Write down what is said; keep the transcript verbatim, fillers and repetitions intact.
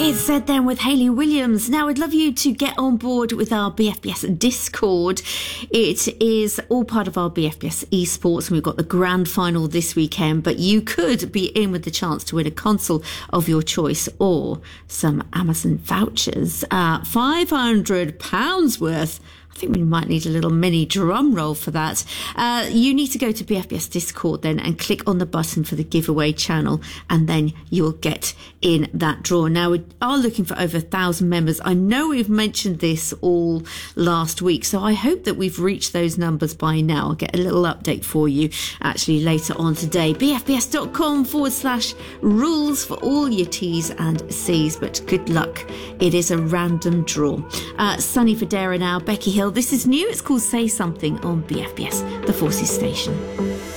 It's Said Then with Hayley Williams. Now, I'd love you to get on board with our B F B S Discord. It is all part of our B F B S eSports, and we've got the grand final this weekend, but you could be in with the chance to win a console of your choice or some Amazon vouchers. Uh, five hundred pounds worth. I think we might need a little mini drum roll for that. Uh, you need to go to B F B S Discord then and click on the button for the giveaway channel, and then you'll get in that draw. Now, we are looking for over a thousand members. I know we've mentioned this all last week, so I hope that we've reached those numbers by now. I'll get a little update for you actually later on today. bfbs.com forward slash rules for all your T's and C's, but good luck. It is a random draw. Uh, Sunny Federa now, Becky Hill. This is new. It's called Say Something on B F B S, the Forces station.